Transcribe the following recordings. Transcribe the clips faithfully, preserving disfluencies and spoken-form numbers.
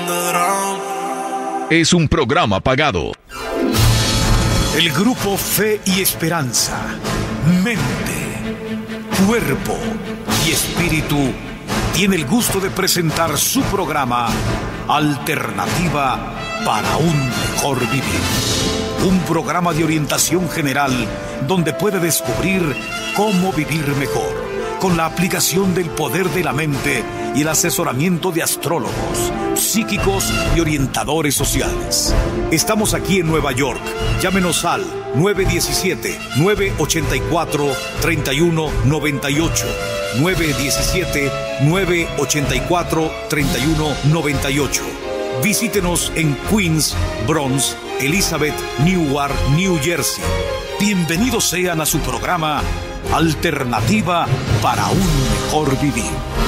Es un programa pagado. El grupo Fe y Esperanza, mente, cuerpo y espíritu tiene el gusto de presentar su programa Alternativa para un mejor vivir. Un programa de orientación general donde puede descubrir cómo vivir mejor, con la aplicación del poder de la mente y el asesoramiento de astrólogos, psíquicos y orientadores sociales. Estamos aquí en Nueva York. Llámenos al nueve uno siete, nueve ocho cuatro, tres uno nueve ocho. nueve uno siete, nueve ocho cuatro, tres uno nueve ocho. Visítenos en Queens, Bronx, Elizabeth, Newark, New Jersey. Bienvenidos sean a su programa Alternativa para un mejor vivir.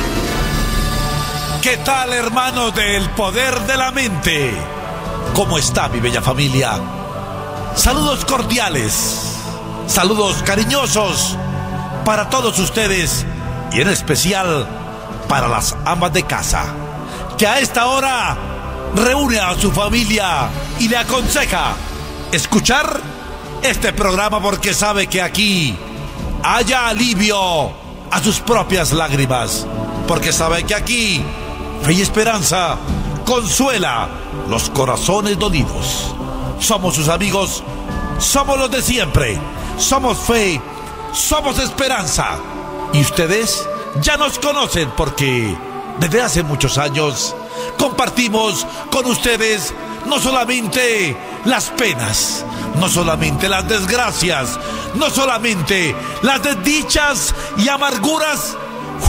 ¿Qué tal, hermanos del poder de la mente? ¿Cómo está mi bella familia? Saludos cordiales, saludos cariñosos para todos ustedes y en especial para las amas de casa, que a esta hora reúne a su familia y le aconseja escuchar este programa porque sabe que aquí haya alivio a sus propias lágrimas, porque sabe que aquí Fe y Esperanza consuela los corazones dolidos. Somos sus amigos, somos los de siempre, somos Fe, somos Esperanza. Y ustedes ya nos conocen porque desde hace muchos años compartimos con ustedes no solamente las penas, no solamente las desgracias, no solamente las desdichas y amarguras,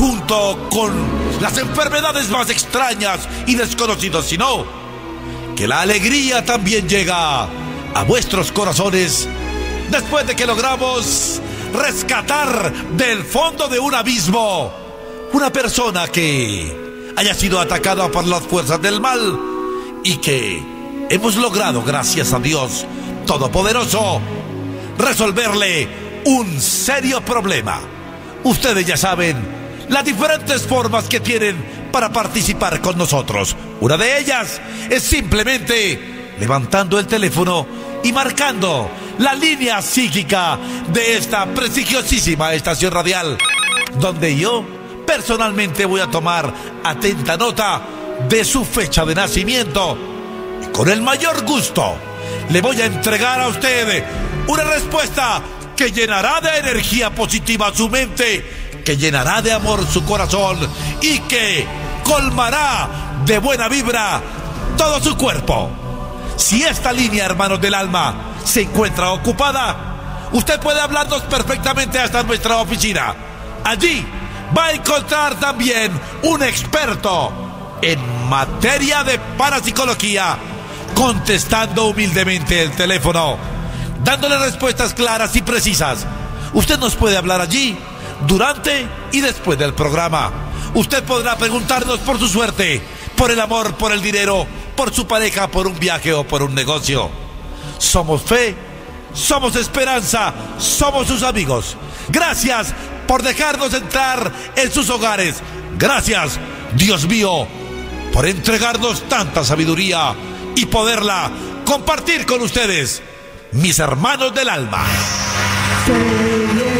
junto con las enfermedades más extrañas y desconocidas, sino que la alegría también llega a vuestros corazones después de que logramos rescatar del fondo de un abismo una persona que haya sido atacada por las fuerzas del mal y que hemos logrado, gracias a Dios Todopoderoso, resolverle un serio problema. Ustedes ya saben las diferentes formas que tienen para participar con nosotros. Una de ellas es simplemente levantando el teléfono y marcando la línea psíquica de esta prestigiosísima estación radial, donde yo personalmente voy a tomar atenta nota de su fecha de nacimiento y con el mayor gusto le voy a entregar a usted una respuesta que llenará de energía positiva su mente, que llenará de amor su corazón y que colmará de buena vibra todo su cuerpo. Si esta línea, hermanos del alma, se encuentra ocupada, usted puede hablarnos perfectamente hasta nuestra oficina. Allí va a encontrar también un experto en materia de parapsicología, contestando humildemente el teléfono, dándole respuestas claras y precisas. Usted nos puede hablar allí durante y después del programa. Usted podrá preguntarnos por su suerte, por el amor, por el dinero, por su pareja, por un viaje o por un negocio. Somos Fe, somos Esperanza, somos sus amigos. Gracias por dejarnos entrar en sus hogares. Gracias, Dios mío, por entregarnos tanta sabiduría y poderla compartir con ustedes, mis hermanos del alma. Fe y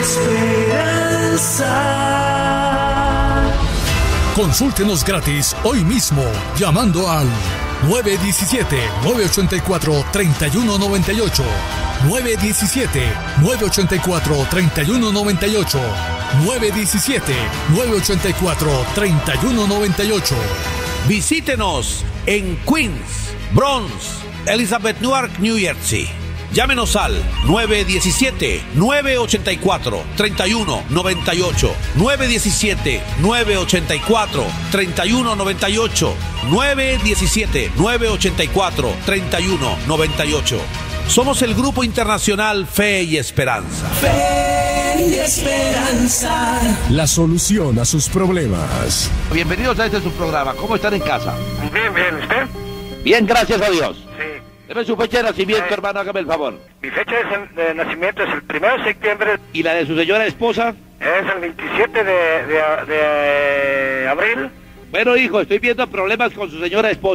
Esperanza. Consúltenos gratis hoy mismo llamando al nueve uno siete, nueve ocho cuatro, tres uno nueve ocho, nueve uno siete, nueve ocho cuatro, tres uno nueve ocho, nueve uno siete, nueve ocho cuatro, tres uno nueve ocho. Visítenos en Queens, Bronx, Elizabeth, Newark, New Jersey. Llámenos al nueve uno siete, nueve ocho cuatro, tres uno nueve ocho, nueve uno siete, nueve ocho cuatro, tres uno nueve ocho, nueve uno siete, nueve ocho cuatro, tres uno nueve ocho. Somos el Grupo Internacional Fe y Esperanza. Fe y Esperanza. La solución a sus problemas. Bienvenidos a este su programa. ¿Cómo están en casa? Bien, bien, ¿usted? Bien, gracias a Dios. Sí. Deme su fecha de nacimiento, Eh, hermano, hágame el favor. Mi fecha de, de nacimiento es el primero de septiembre. ¿Y la de su señora esposa? Es el veintisiete de, de, de abril. Bueno, hijo, estoy viendo problemas con su señora esposa.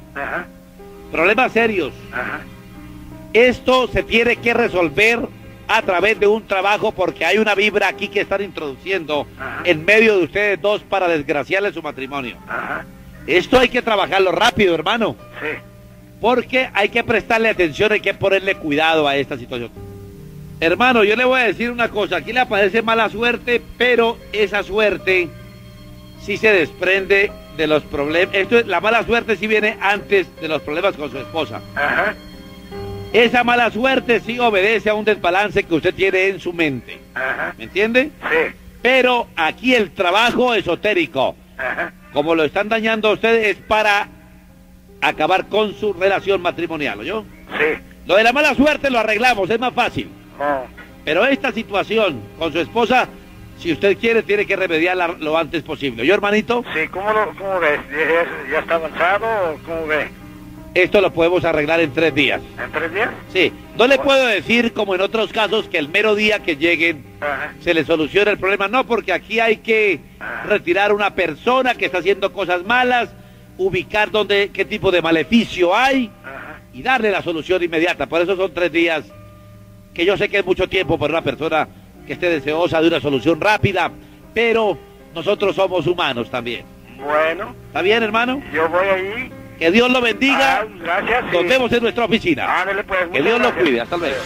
Ajá. Problemas serios. Ajá. Esto se tiene que resolver a través de un trabajo porque hay una vibra aquí que están introduciendo Ajá. en medio de ustedes dos para desgraciarle su matrimonio. Ajá. Esto hay que trabajarlo rápido, hermano, Sí. porque hay que prestarle atención, hay que ponerle cuidado a esta situación. Hermano, yo le voy a decir una cosa, aquí le aparece mala suerte, pero esa suerte sí se desprende de los problemas. Esto es, la mala suerte sí viene antes de los problemas con su esposa. Ajá. Esa mala suerte sí obedece a un desbalance que usted tiene en su mente. Ajá. ¿Me entiende? Sí. Pero aquí el trabajo esotérico, Ajá. como lo están dañando a ustedes, es para acabar con su relación matrimonial, ¿oyó? Sí. Lo de la mala suerte lo arreglamos, es más fácil. Oh. Pero esta situación con su esposa, si usted quiere, tiene que remediarla lo antes posible. ¿Yo, hermanito? Sí, ¿cómo, lo, cómo ves? ¿Ya, ya está avanzado o cómo ve? Esto lo podemos arreglar en tres días. ¿En tres días? Sí, no le puedo decir, como en otros casos, que el mero día que lleguen Ajá. se le soluciona el problema. No, porque aquí hay que retirar una persona que está haciendo cosas malas, ubicar dónde, qué tipo de maleficio hay Ajá. y darle la solución inmediata. Por eso son tres días, que yo sé que es mucho tiempo para una persona que esté deseosa de una solución rápida, pero nosotros somos humanos también. Bueno, ¿Está bien, hermano? yo voy ahí. Que Dios lo bendiga. Ah, gracias. Nos sí. vemos en nuestra oficina. Ándale, pues, Que muchas Dios lo gracias. cuide. Hasta luego.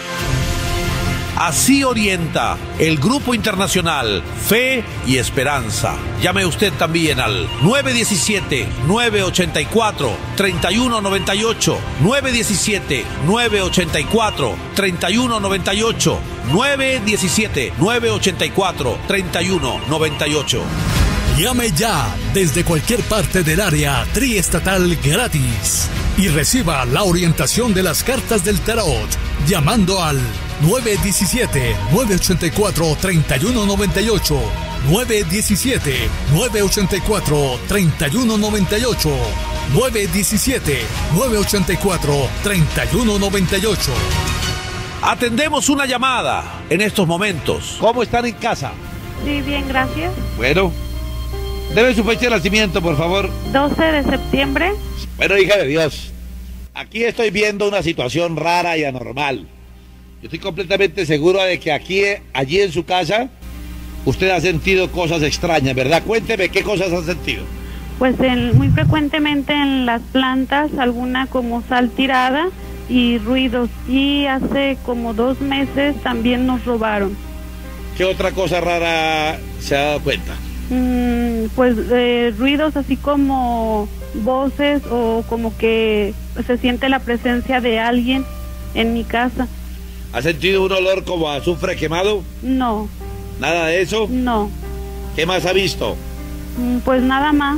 Así orienta el Grupo Internacional Fe y Esperanza. Llame usted también al nueve uno siete, nueve ocho cuatro, tres uno nueve ocho, nueve uno siete, nueve ocho cuatro, tres uno nueve ocho, nueve uno siete, nueve ocho cuatro, tres uno nueve ocho. Llame ya desde cualquier parte del área triestatal gratis y reciba la orientación de las cartas del tarot llamando al nueve uno siete, nueve ocho cuatro, tres uno nueve ocho, nueve uno siete, nueve ocho cuatro, tres uno nueve ocho, nueve uno siete, nueve ocho cuatro, tres uno nueve ocho. Atendemos una llamada en estos momentos. ¿Cómo están en casa? Sí, bien, gracias. Bueno, debe su fecha de nacimiento, por favor. doce de septiembre. Bueno, hija de Dios, aquí estoy viendo una situación rara y anormal. Yo estoy completamente seguro de que aquí, allí en su casa, usted ha sentido cosas extrañas, ¿verdad? Cuénteme qué cosas ha sentido. Pues en- muy frecuentemente en las plantas, alguna como sal tirada y ruidos. Y hace como dos meses también nos robaron. ¿Qué otra cosa rara se ha dado cuenta? Mm, pues eh, ruidos así como voces o como que se siente la presencia de alguien en mi casa. ¿Ha sentido un olor como a azufre quemado? No, ¿Nada de eso? no, ¿Qué más ha visto? Mm, pues nada más.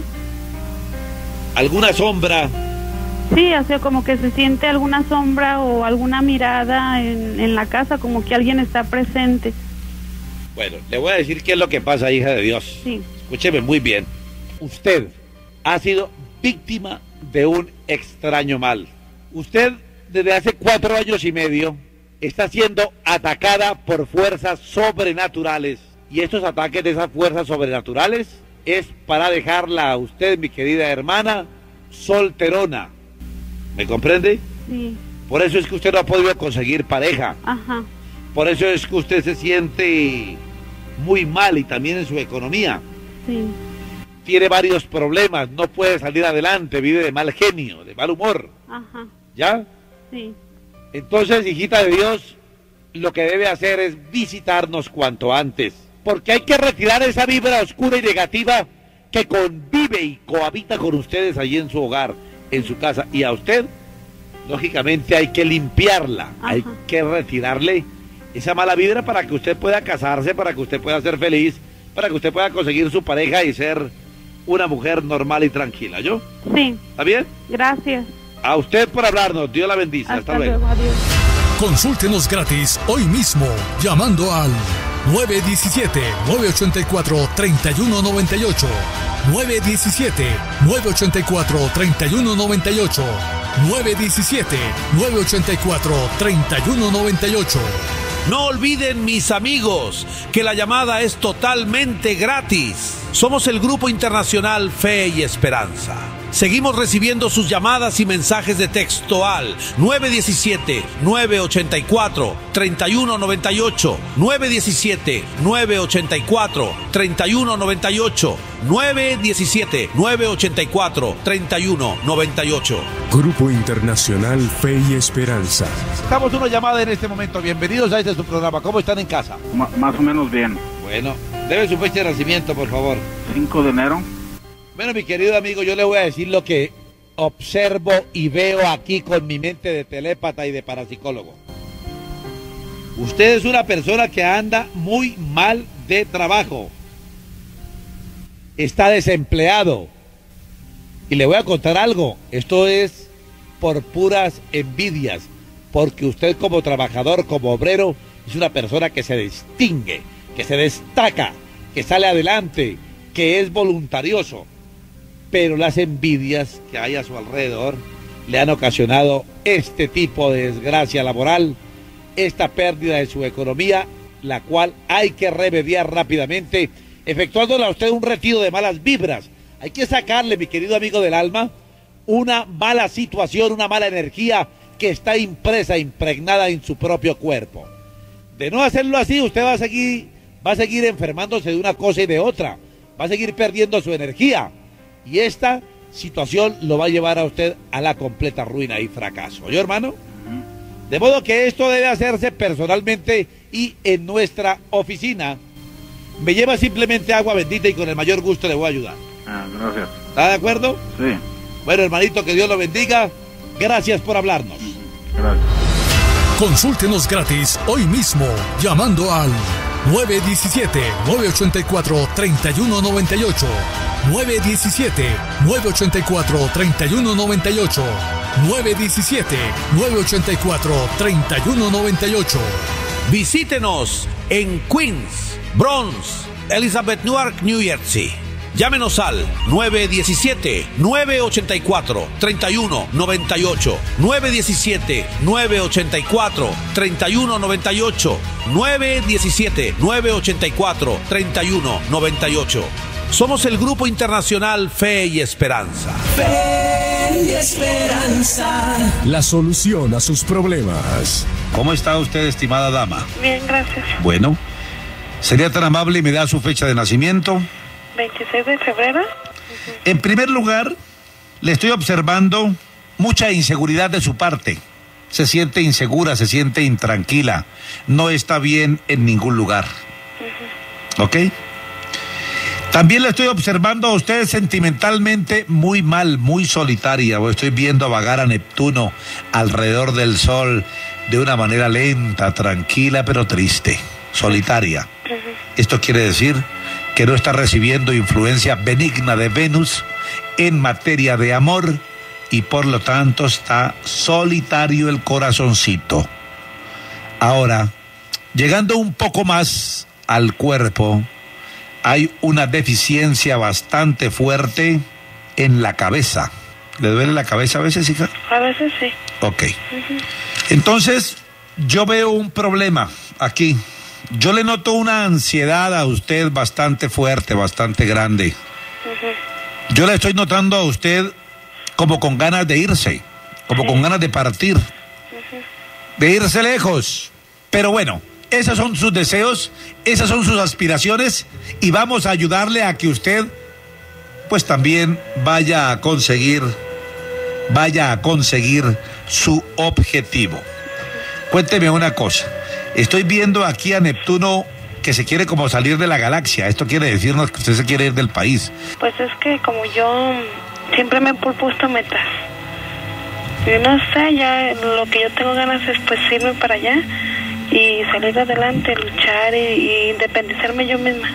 ¿Alguna sombra? Sí, o sea, como que se siente alguna sombra o alguna mirada en, en la casa, como que alguien está presente. Bueno, le voy a decir qué es lo que pasa, hija de Dios. Sí. Escúcheme muy bien. Usted ha sido víctima de un extraño mal. Usted, desde hace cuatro años y medio, está siendo atacada por fuerzas sobrenaturales. Y estos ataques de esas fuerzas sobrenaturales es para dejarla a usted, mi querida hermana, solterona. ¿Me comprende? Sí, Por eso es que usted no ha podido conseguir pareja. ajá, Por eso es que usted se siente muy mal y también en su economía. sí, Tiene varios problemas, no puede salir adelante, vive de mal genio, de mal humor. ajá, ¿Ya? sí, Entonces, hijita de Dios, lo que debe hacer es visitarnos cuanto antes. Porque hay que retirar esa vibra oscura y negativa que convive y cohabita con ustedes allí en su hogar, en su casa. Y a usted, lógicamente, hay que limpiarla, Ajá. hay que retirarle esa mala vibra para que usted pueda casarse, para que usted pueda ser feliz, para que usted pueda conseguir su pareja y ser una mujer normal y tranquila. ¿Yo? sí, ¿Está bien? gracias. A usted por hablarnos. Dios la bendice. Hasta, Hasta luego. luego, adiós. Consúltenos gratis hoy mismo llamando al nueve uno siete, nueve ocho cuatro, tres uno nueve ocho, nueve uno siete, nueve ocho cuatro, tres uno nueve ocho, nueve uno siete, nueve ocho cuatro, tres uno nueve ocho. No olviden, mis amigos, que la llamada es totalmente gratis. Somos el Grupo Internacional Fe y Esperanza. Seguimos recibiendo sus llamadas y mensajes de texto al nueve uno siete, nueve ocho cuatro, tres uno nueve ocho, nueve uno siete, nueve ocho cuatro, tres uno nueve ocho, nueve uno siete, nueve ocho cuatro, tres uno nueve ocho. Grupo Internacional Fe y Esperanza. Estamos una llamada en este momento. Bienvenidos a este su programa. ¿Cómo están en casa? M- más o menos bien. Bueno, debe su fecha de nacimiento, por favor. cinco de enero. Bueno, mi querido amigo, yo le voy a decir lo que observo y veo aquí con mi mente de telépata y de parapsicólogo. Usted es una persona que anda muy mal de trabajo. Está desempleado. Y le voy a contar algo. Esto es por puras envidias. Porque usted como trabajador, como obrero, es una persona que se distingue, que se destaca, que sale adelante, que es voluntarioso. Pero las envidias que hay a su alrededor le han ocasionado este tipo de desgracia laboral, esta pérdida de su economía, la cual hay que remediar rápidamente, efectuándole a usted un retiro de malas vibras. Hay que sacarle, mi querido amigo del alma, una mala situación, una mala energía que está impresa, impregnada en su propio cuerpo. De no hacerlo así, usted va a seguir, va a seguir enfermándose de una cosa y de otra, va a seguir perdiendo su energía. Y esta situación lo va a llevar a usted a la completa ruina y fracaso. ¿Oye, hermano? De modo que esto debe hacerse personalmente y en nuestra oficina. Me lleva simplemente agua bendita y con el mayor gusto le voy a ayudar. Ah, gracias. ¿Está de acuerdo? Sí. Bueno, hermanito, que Dios lo bendiga. Gracias por hablarnos. Gracias. Consúltenos gratis hoy mismo llamando al nueve uno siete, nueve ocho cuatro, tres uno nueve ocho, nueve uno siete, nueve ocho cuatro, tres uno nueve ocho, nueve uno siete, nueve ocho cuatro, tres uno nueve ocho. Visítenos en Queens, Bronx, Elizabeth, Newark, New Jersey. Llámenos al nueve uno siete, nueve ocho cuatro, tres uno nueve ocho, nueve uno siete, nueve ocho cuatro, tres uno nueve ocho, nueve uno siete, nueve ocho cuatro, tres uno nueve ocho. Somos el Grupo Internacional Fe y Esperanza. Fe y Esperanza. La solución a sus problemas. ¿Cómo está usted, estimada dama? Bien, gracias. Bueno, ¿sería tan amable y me da su fecha de nacimiento? veintiséis de febrero. En primer lugar, le estoy observando mucha inseguridad de su parte. Se siente insegura, se siente intranquila. No está bien en ningún lugar. Uh-huh. ¿Ok? También le estoy observando a usted sentimentalmente muy mal, muy solitaria. O estoy viendo vagar a Neptuno alrededor del sol de una manera lenta, tranquila, pero triste, solitaria. Uh-huh. Esto quiere decir que no está recibiendo influencia benigna de Venus en materia de amor y por lo tanto está solitario el corazoncito. Ahora, llegando un poco más al cuerpo, hay una deficiencia bastante fuerte en la cabeza. ¿Le duele la cabeza a veces, hija? A veces sí. Ok. Uh-huh. Entonces, yo veo un problema aquí. Yo le noto una ansiedad a usted bastante fuerte, bastante grande. Uh-huh. Yo le estoy notando a usted como con ganas de irse, como sí. con ganas de partir, uh-huh. de irse lejos. Pero bueno, esos son sus deseos, esas son sus aspiraciones y vamos a ayudarle a que usted pues también vaya a conseguir, vaya a conseguir su objetivo. Cuénteme una cosa. Estoy viendo aquí a Neptuno que se quiere como salir de la galaxia. Esto quiere decirnos que usted se quiere ir del país. Pues es que como yo siempre me he propuesto metas. Y no sé, ya lo que yo tengo ganas es pues irme para allá y salir adelante, luchar y, y independizarme yo misma.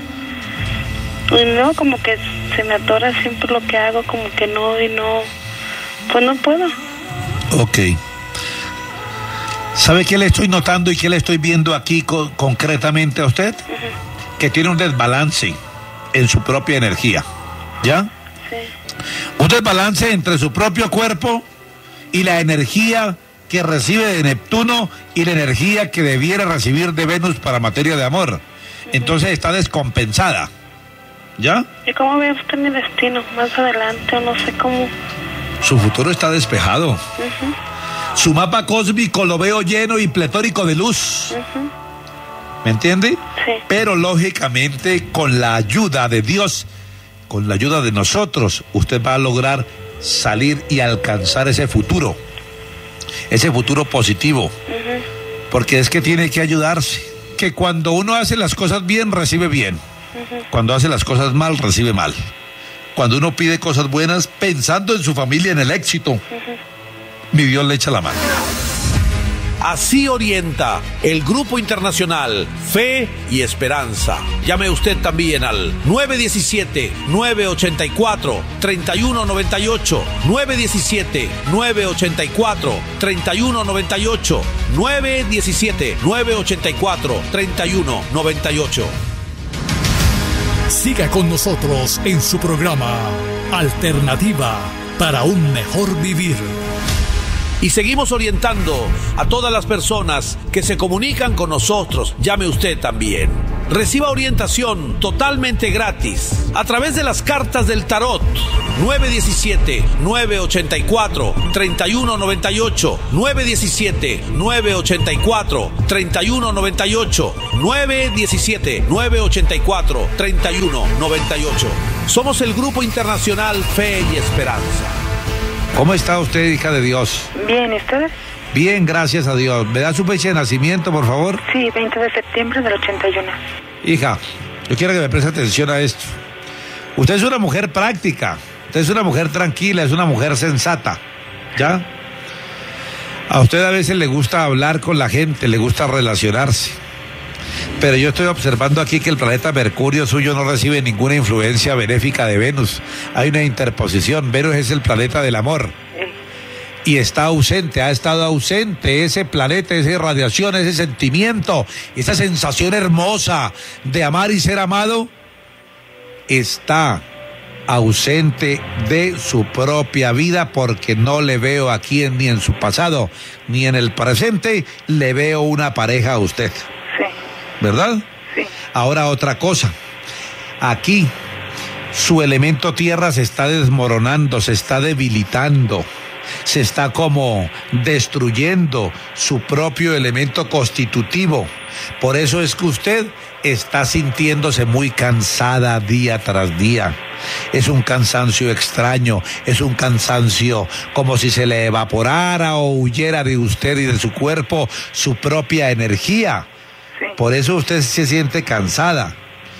Y no, como que se me atora siempre lo que hago, como que no y no, pues no puedo. Ok. ¿Sabe qué le estoy notando y qué le estoy viendo aquí co- concretamente a usted? Uh-huh. Que tiene un desbalance en su propia energía, ¿ya? Sí. Un desbalance entre su propio cuerpo y la energía que recibe de Neptuno y la energía que debiera recibir de Venus para materia de amor. Uh-huh. Entonces está descompensada. ¿Ya? ¿Y cómo ve usted mi destino más adelante? O no sé cómo. Su futuro está despejado. Uh-huh. Su mapa cósmico lo veo lleno y pletórico de luz. Uh-huh. ¿Me entiende? Sí. Pero lógicamente con la ayuda de Dios, con la ayuda de nosotros, usted va a lograr salir y alcanzar ese futuro. Ese futuro positivo. Uh-huh. Porque es que tiene que ayudarse. Que cuando uno hace las cosas bien, recibe bien. Uh-huh. Cuando hace las cosas mal, recibe mal. Cuando uno pide cosas buenas, pensando en su familia, en el éxito, uh-huh, mi Dios le echa la mano. Así orienta el Grupo Internacional Fe y Esperanza. Llame usted también al nueve uno siete, nueve ocho cuatro, tres uno nueve ocho, nueve uno siete, nueve ocho cuatro, tres uno nueve ocho, nueve uno siete, nueve ocho cuatro, tres uno nueve ocho. Siga con nosotros en su programa Alternativa para un mejor vivir. Y seguimos orientando a todas las personas que se comunican con nosotros. Llame usted también. Reciba orientación totalmente gratis a través de las cartas del tarot. nueve uno siete, nueve ocho cuatro, tres uno nueve ocho, nueve uno siete, nueve ocho cuatro, tres uno nueve ocho, nueve uno siete, nueve ocho cuatro, tres uno nueve ocho. Somos el Grupo Internacional Fe y Esperanza. ¿Cómo está usted, hija de Dios? Bien, ¿y ustedes? Bien, gracias a Dios. ¿Me da su fecha de nacimiento, por favor? Sí, veinte de septiembre del ochenta y uno. Hija, yo quiero que me preste atención a esto. Usted es una mujer práctica, usted es una mujer tranquila, es una mujer sensata, ¿ya? A usted a veces le gusta hablar con la gente, le gusta relacionarse. Pero yo estoy observando aquí que el planeta Mercurio suyo no recibe ninguna influencia benéfica de Venus. Hay una interposición. Venus es el planeta del amor. Y está ausente, ha estado ausente ese planeta, esa radiación, ese sentimiento, esa sensación hermosa de amar y ser amado. Está ausente de su propia vida porque no le veo aquí ni en su pasado ni en el presente. Le veo una pareja a usted. ¿Verdad? Sí. Ahora otra cosa. Aquí su elemento tierra se está desmoronando, se está debilitando, se está como destruyendo su propio elemento constitutivo. Por eso es que usted está sintiéndose muy cansada día tras día. Es un cansancio extraño, es un cansancio como si se le evaporara o huyera de usted y de su cuerpo su propia energía. Por eso usted se siente cansada.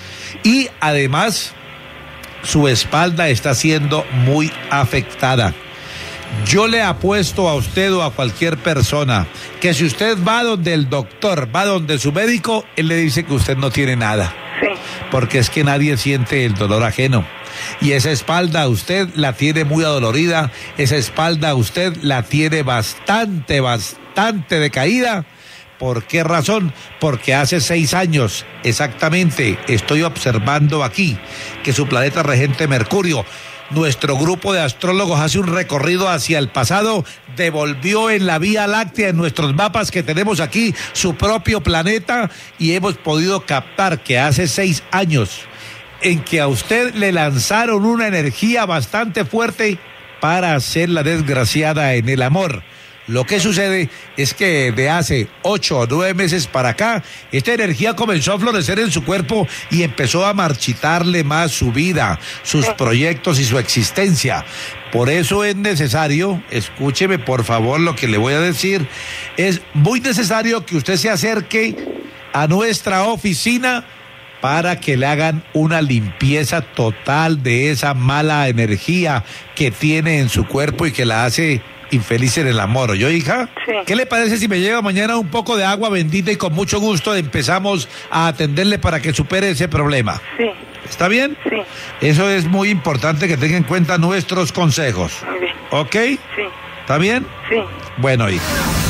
Y además, su espalda está siendo muy afectada. Yo le apuesto a usted o a cualquier persona que si usted va donde el doctor, va donde su médico, él le dice que usted no tiene nada. Sí. Porque es que nadie siente el dolor ajeno. Y esa espalda usted la tiene muy adolorida, esa espalda usted la tiene bastante, bastante decaída. ¿Por qué razón? Porque hace seis años, exactamente, estoy observando aquí que su planeta regente Mercurio, nuestro grupo de astrólogos hace un recorrido hacia el pasado, devolvió en la Vía Láctea, en nuestros mapas que tenemos aquí, su propio planeta y hemos podido captar que hace seis años en que a usted le lanzaron una energía bastante fuerte para hacerla desgraciada en el amor. Lo que sucede es que de hace ocho o nueve meses para acá, esta energía comenzó a florecer en su cuerpo y empezó a marchitarle más su vida, sus proyectos y su existencia. Por eso es necesario, escúcheme por favor lo que le voy a decir, es muy necesario que usted se acerque a nuestra oficina para que le hagan una limpieza total de esa mala energía que tiene en su cuerpo y que la hace infeliz en el amor. ¿Oyó, hija? Sí. ¿Qué le parece si me lleva mañana un poco de agua bendita y con mucho gusto empezamos a atenderle para que supere ese problema? Sí. ¿Está bien? Sí. Eso es muy importante que tenga en cuenta nuestros consejos. Muy bien. ¿Ok? Sí. ¿Está bien? Sí. Bueno, hija.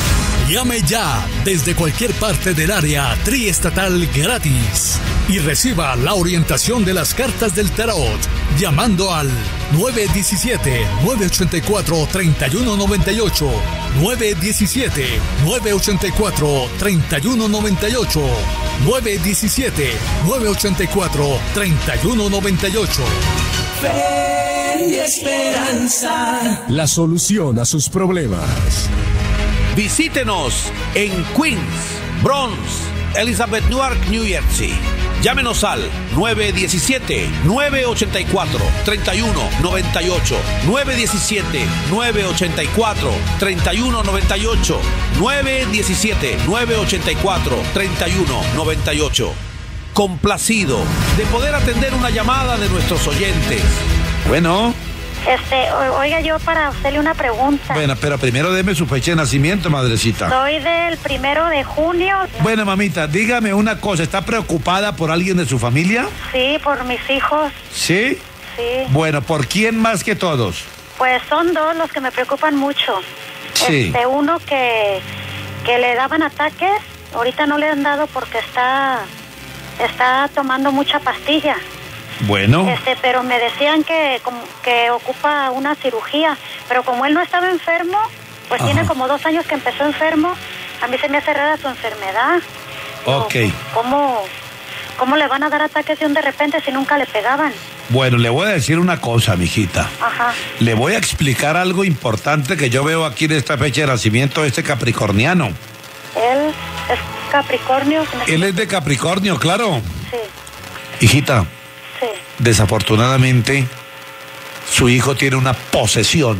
Llame ya desde cualquier parte del área triestatal gratis y reciba la orientación de las cartas del tarot llamando al nueve uno siete, nueve ocho cuatro, tres uno nueve ocho, nueve uno siete, nueve ocho cuatro, tres uno nueve ocho, nueve uno siete, nueve ocho cuatro, tres uno nueve ocho. Fe y esperanza. La solución a sus problemas. Visítenos en Queens, Bronx, Elizabeth, Newark, New Jersey. Llámenos al nueve uno siete, nueve ocho cuatro, tres uno nueve ocho, nueve uno siete, nueve ocho cuatro, tres uno nueve ocho, nueve uno siete, nueve ocho cuatro, tres uno nueve ocho. Complacido de poder atender una llamada de nuestros oyentes. Bueno. Este, o- oiga, yo para hacerle una pregunta. Bueno, pero primero deme su fecha de nacimiento, madrecita. Soy del primero de junio. Bueno, mamita, dígame una cosa. ¿Está preocupada por alguien de su familia? Sí, por mis hijos. ¿Sí? Sí. Bueno, ¿por quién más que todos? Pues son dos los que me preocupan mucho. Sí. Este, uno que, que le daban ataques. Ahorita no le han dado porque está, está tomando mucha pastilla. Bueno. Este, pero me decían que como que ocupa una cirugía, pero como él no estaba enfermo, pues Ajá. tiene como dos años que empezó enfermo, a mí se me hace rara su enfermedad. Ok. ¿Cómo, cómo le van a dar ataques de un de repente si nunca le pegaban? Bueno, le voy a decir una cosa, mijita. Ajá. Le voy a explicar algo importante que yo veo aquí en esta fecha de nacimiento de este capricorniano. Él es Capricornio. Él es de Capricornio, claro. Sí, Hijita, sí. desafortunadamente, su hijo tiene una posesión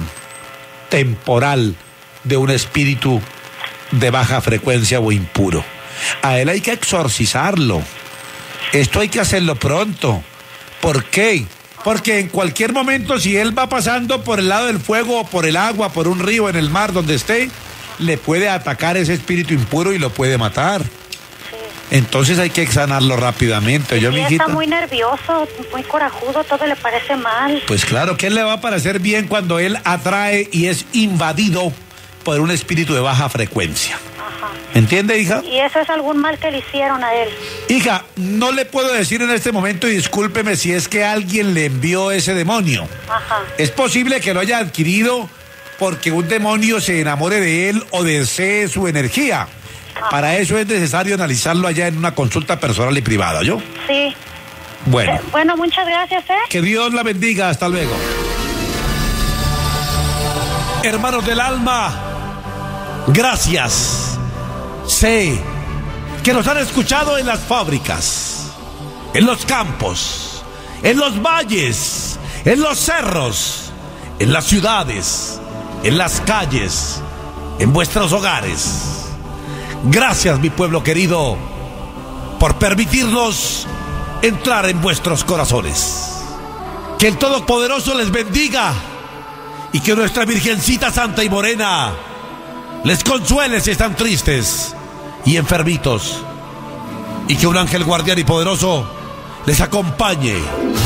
temporal de un espíritu de baja frecuencia o impuro. A él hay que exorcizarlo. Esto hay que hacerlo pronto. ¿Por qué? Porque en cualquier momento, si él va pasando por el lado del fuego o por el agua, por un río, en el mar, donde esté, le puede atacar ese espíritu impuro y lo puede matar. Entonces hay que sanarlo rápidamente. Yo, Sí, mijita. está muy nervioso, muy corajudo, todo le parece mal. Pues claro, ¿qué le va a parecer bien cuando él atrae y es invadido por un espíritu de baja frecuencia? ¿Me entiende, hija? ¿Y eso es algún mal que le hicieron a él? Hija, no le puedo decir en este momento, y discúlpeme si es que alguien le envió ese demonio. Ajá. Es posible que lo haya adquirido porque un demonio se enamore de él o desee su energía. Para eso es necesario analizarlo allá en una consulta personal y privada, ¿yo? Sí. Bueno, Eh, bueno, muchas gracias, ¿eh? que Dios la bendiga. Hasta luego. Hermanos del alma, gracias. Sé que nos han escuchado en las fábricas, en los campos, en los valles, en los cerros, en las ciudades, en las calles, en vuestros hogares. Gracias, mi pueblo querido, por permitirnos entrar en vuestros corazones. Que el Todopoderoso les bendiga y que nuestra Virgencita Santa y Morena les consuele si están tristes y enfermitos, y que un ángel guardián y poderoso les acompañe.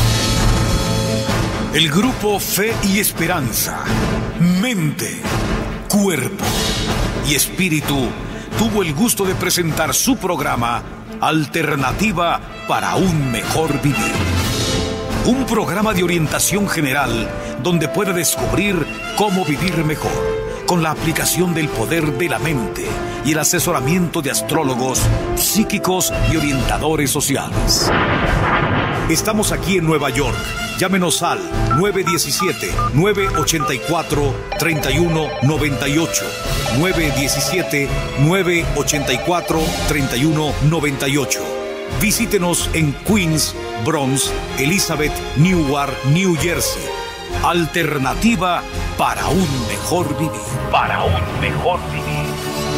El grupo Fe y Esperanza, mente, cuerpo y espíritu tuvo el gusto de presentar su programa Alternativa para un Mejor Vivir. Un programa de orientación general donde puede descubrir cómo vivir mejor con la aplicación del poder de la mente y el asesoramiento de astrólogos, psíquicos y orientadores sociales. Estamos aquí en Nueva York. Llámenos al nueve uno siete, nueve ocho cuatro, tres uno nueve ocho, nueve uno siete, nueve ocho cuatro, tres uno nueve ocho. Visítenos en Queens, Bronx, Elizabeth, Newark, New Jersey. Alternativa para un mejor vivir. Para un mejor vivir.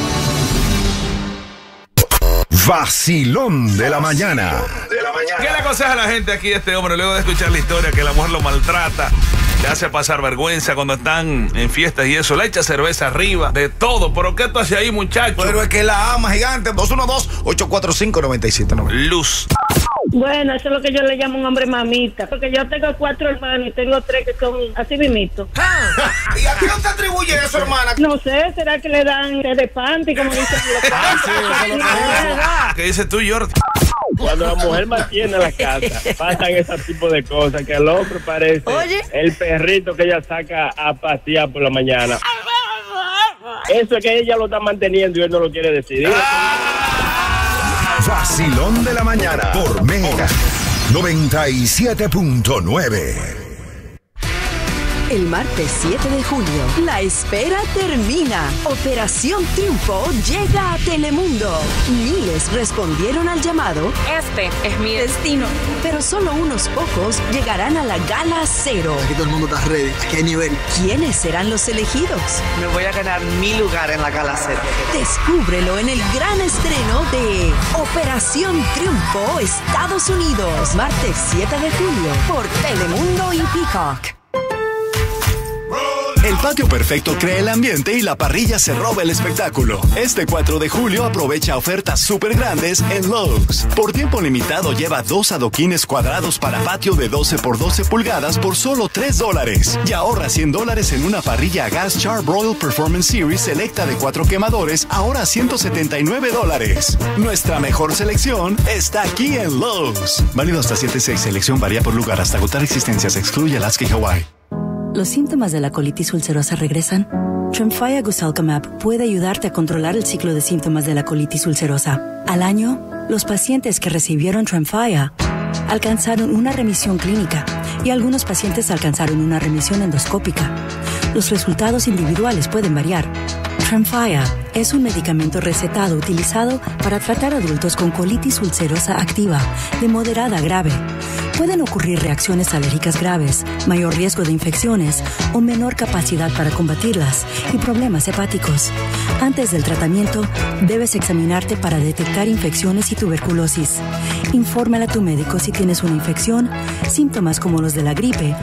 Vacilón de la mañana. ¿Qué le aconseja a la gente aquí a este hombre luego de escuchar la historia que la mujer lo maltrata, le hace pasar vergüenza cuando están en fiestas y eso, le echa cerveza arriba, de todo? ¿Pero qué tú haces ahí, muchacho? Pero es que la ama, gigante. dos uno dos, ocho cuatro cinco, nueve siete nueve. Luz. Bueno, eso es lo que yo le llamo un hombre mamita. Porque yo tengo cuatro hermanos y tengo tres que son así mismitos. ¿Y a quién te atribuye eso, hermana? No sé, ¿será que le dan de panty, como dicen los Ah, sí, eso es lo que ¿Qué dices tú, Jordi? Cuando la mujer mantiene la casa, pasan ese tipo de cosas, que el hombre parece Oye. el perrito que ella saca a pasear por la mañana. Eso es que ella lo está manteniendo y él no lo quiere decidir. Vacilón de la mañana por Mega noventa y siete punto nueve. El martes siete de julio, la espera termina. Operación Triunfo llega a Telemundo. Miles respondieron al llamado. Este es mi destino. Pero solo unos pocos llegarán a la Gala Cero. Aquí todo el mundo está ready. ¿A qué nivel? ¿Quiénes serán los elegidos? Me voy a ganar mi lugar en la Gala Cero. Descúbrelo en el gran estreno de Operación Triunfo Estados Unidos. Martes siete de julio por Telemundo y Peacock. El patio perfecto crea el ambiente y la parrilla se roba el espectáculo. Este cuatro de julio aprovecha ofertas súper grandes en Lowe's. Por tiempo limitado lleva dos adoquines cuadrados para patio de doce por doce pulgadas por solo tres dólares. Y ahorra cien dólares en una parrilla a gas Char-Broil Performance Series selecta de cuatro quemadores, ahora ciento setenta y nueve dólares. Nuestra mejor selección está aquí en Lowe's. Válido hasta siete seis. Selección varía por lugar hasta agotar existencias. Excluye Alaska y Hawaii. ¿Los síntomas de la colitis ulcerosa regresan? Tremfya Guselkumab puede ayudarte a controlar el ciclo de síntomas de la colitis ulcerosa. Al año, los pacientes que recibieron Tremfya alcanzaron una remisión clínica y algunos pacientes alcanzaron una remisión endoscópica. Los resultados individuales pueden variar. Tremfya es un medicamento recetado utilizado para tratar adultos con colitis ulcerosa activa de moderada a grave. Pueden ocurrir reacciones alérgicas graves, mayor riesgo de infecciones o menor capacidad para combatirlas y problemas hepáticos. Antes del tratamiento, debes examinarte para detectar infecciones y tuberculosis. Infórmale a tu médico si tienes una infección, síntomas como los de la gripe